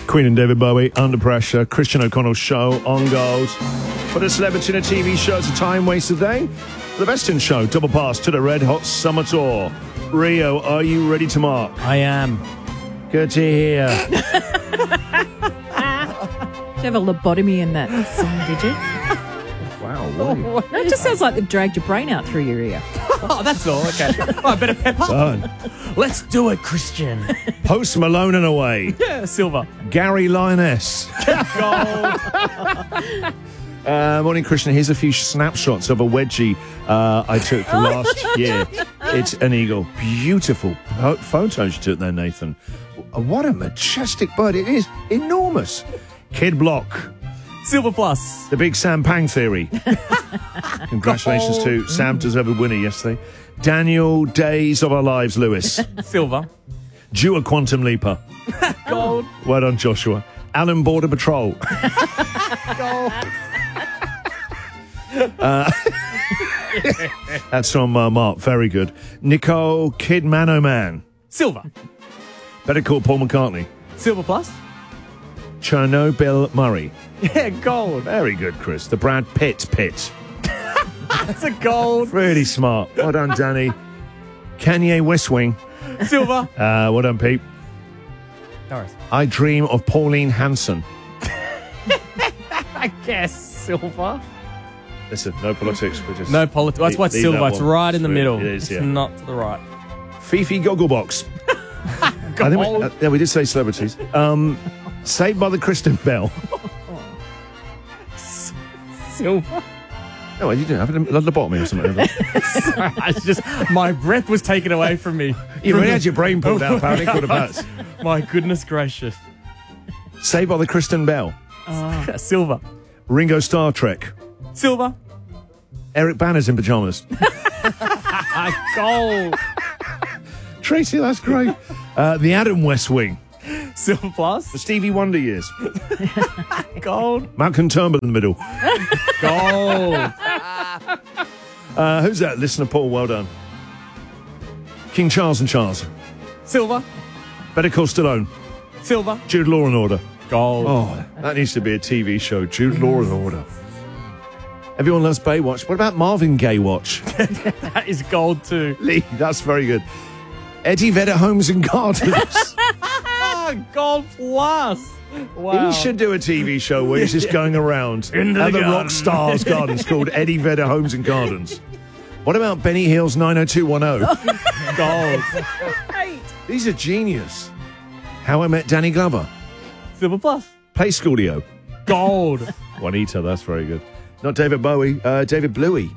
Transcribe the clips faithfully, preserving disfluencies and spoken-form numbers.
Queen and David Bowie, Under Pressure, Christian O'Connell Show, On Gold. For the celebrity in a T V show, it's a time waster day. The Best in Show, double pass to the Red Hot Summer Tour. Rio, are you ready to mark? I am. Good to hear. Did you have a lobotomy in that song, did you? Wow, what? No, it just sounds like they've dragged your brain out through your ear. Oh, that's all. Okay. Oh, I better pep up. Son. Let's do it, Christian. Post Malone and away. Yeah, Silver. Gary Lioness. Gold. Uh, morning, Christian. Here's a few snapshots of a wedgie uh, I took last year. It's an eagle. Beautiful po- photos you took there, Nathan. What a majestic bird. It is enormous. Kid Block. Silver plus. The Big Sam Pang Theory. Congratulations to Sam deserved winner yesterday. Daniel Days of Our Lives Lewis. Silver. Dua Quantum Leaper. Gold. Well done, Joshua. Alan Border Patrol. Gold. Uh, that's from uh, Mark. Very good. Nicole Kidman O'Man. Silver. Better call Paul McCartney. Silver plus. Chernobyl Murray. Yeah, gold. Very good, Chris. The Brad Pitt Pitt. That's a gold. Really smart. Well done, Danny. Kanye West Wing. Silver. Uh, well done, Pete. Norris. I Dream of Pauline Hanson. I guess silver. Listen, no politics. We're just No politics. That's why it's leave silver. that It's one. right in the It's middle. It is, yeah. It's not to the right. Fifi Gogglebox. I think we, uh, yeah, we did say celebrities. Um, Saved by the Kristen Bell. Silver. No, you didn't have a lobotomy or something. Sorry, I just my breath was taken away from me. You already had your brain pulled out, apparently. Could have passed. My goodness gracious. Saved by the Kristen Bell. Oh. Silver. Ringo Star Trek. Silver. Eric Banner's in pajamas. Gold. Tracy, that's great. Uh, the Adam West Wing. Silver plus. The Stevie Wonder years. Gold. Malcolm Turnbull in the middle. Gold. Uh, who's that? Listener Paul, well done. King Charles and Charles. Silver. Better Call Stallone. Silver. Jude Law and Order. Gold. Oh, that needs to be a T V show. Jude Law and Order. Everyone loves Baywatch. What about Marvin Gaye Watch? That is gold too. Lee, that's very good. Eddie Vedder Homes and Gardens. Oh, gold plus. Wow. He should do a T V show where he's just going around Into at the the garden. rock stars gardens called Eddie Vedder Homes and Gardens. What about Benny Hill's nine oh two one oh? Gold. These are genius. How I Met Danny Glover. Silver plus. Play Schoolio. Gold. Juanita, that's very good. Not David Bowie, uh, David Bluey.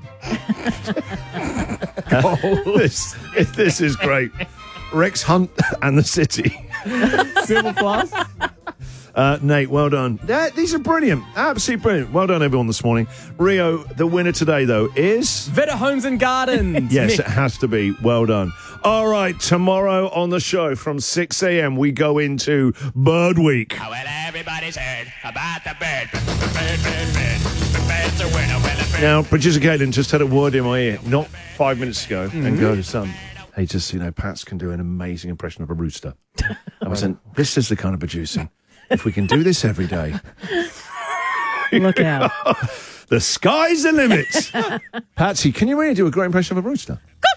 Gold. this, this is great. Rex Hunt and the City. Silver plus. Uh, Nate, well done. That, these are brilliant. Absolutely brilliant. Well done, everyone, this morning. Rio, the winner today, though, is... Vedder Homes and Gardens. Yes, Mick. it has to be. Well done. All right, tomorrow on the show from six a.m. we go into Bird Week. Well, everybody's heard about the bird. Bird, bird, bird. The bird's a winner. Well, the bird. Now, producer Caitlin just had a word in my ear, not five minutes ago, mm-hmm. and go to son. Hey, just so you know, Pats can do an amazing impression of a rooster. I was saying, this is the kind of producing. If we can do this every day. Look out. The sky's the limit. Patsy, can you really do a great impression of a rooster?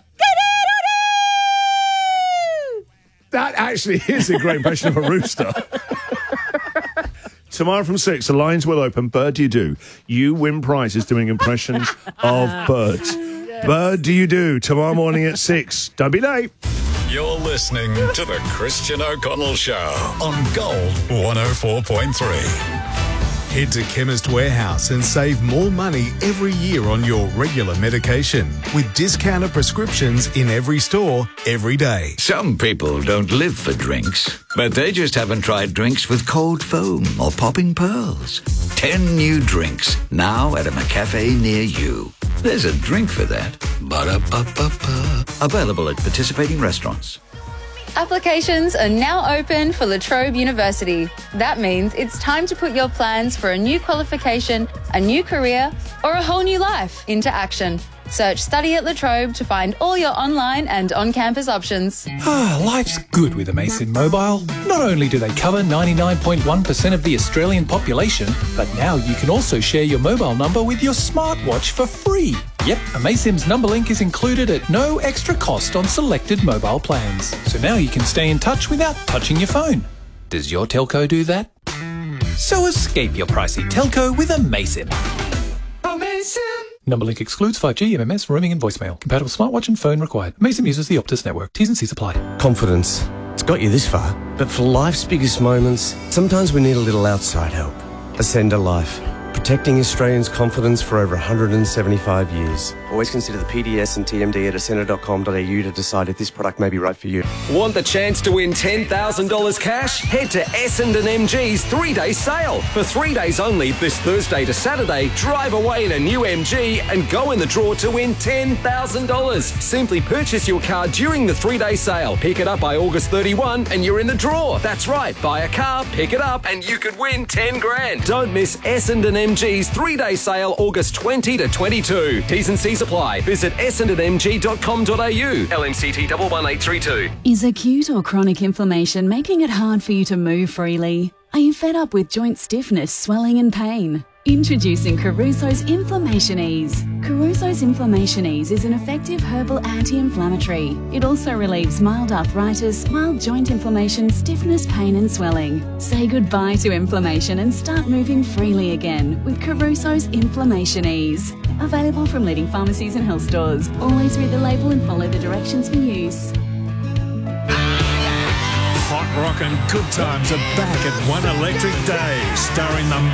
That actually is a great impression of a rooster. Tomorrow from six, the lines will open. Bird do you do? You win prizes doing impressions of birds. Yes. Bird do you do? Tomorrow morning at six. Don't be late. You're listening to the Christian O'Connell Show on Gold one oh four point three. Head to Chemist Warehouse and save more money every year on your regular medication with discounted prescriptions in every store, every day. Some people don't live for drinks, but they just haven't tried drinks with cold foam or popping pearls. Ten new drinks now at a McCafe near you. There's a drink for that. Ba-da-ba-ba-ba. Available at participating restaurants. Applications are now open for La Trobe University. That means it's time to put your plans for a new qualification, a new career, or a whole new life into action. Search Study at La Trobe to find all your online and on-campus options. Ah, life's good with Amaysim Mobile. Not only do they cover ninety-nine point one percent of the Australian population, but now you can also share your mobile number with your smartwatch for free. Yep, Amaysim's number link is included at no extra cost on selected mobile plans. So now you can stay in touch without touching your phone. Does your telco do that? So escape your pricey telco with Amaysim. Amaysim! Number link excludes five G, M M S, roaming and voicemail. Compatible smartwatch and phone required. Amaysim uses the Optus network. T's and C's apply. Confidence. It's got you this far. But for life's biggest moments, sometimes we need a little outside help. Ascender Life. Protecting Australians' confidence for over one hundred seventy-five years. Always consider the P D S and T M D at ascender dot com dot a u to decide if this product may be right for you. Want the chance to win ten thousand dollars cash? Head to Essendon M G's three-day sale. For three days only, this Thursday to Saturday, drive away in a new M G and go in the draw to win ten thousand dollars. Simply purchase your car during the three-day sale. Pick it up by August thirty-first and you're in the draw. That's right, buy a car, pick it up and you could win ten grand. Don't miss Essendon M G's three-day sale August twentieth to twenty-second. T's and C's apply. Visit essendon m g dot com dot a u. L M C T one one eight three two. Is acute or chronic inflammation making it hard for you to move freely? Are you fed up with joint stiffness, swelling and pain? Introducing Caruso's Inflammation Ease. Caruso's Inflammation Ease is an effective herbal anti-inflammatory. It also relieves mild arthritis, mild joint inflammation, stiffness, pain and swelling. Say goodbye to inflammation and start moving freely again with Caruso's Inflammation Ease. Available from leading pharmacies and health stores. Always read the label and follow the directions for use. Hot rock and good times are back at One Electric Day, starring the